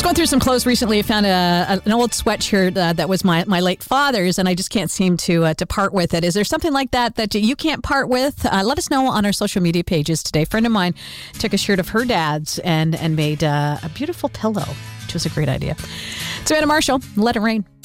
Going through some clothes recently. I found an old sweatshirt that was my late father's, and I just can't seem to part with it. Is there something like that you can't part with? Let us know on our social media pages today. A friend of mine took a shirt of her dad's and made a beautiful pillow, which was a great idea. So Anna Marshall, Let It Rain.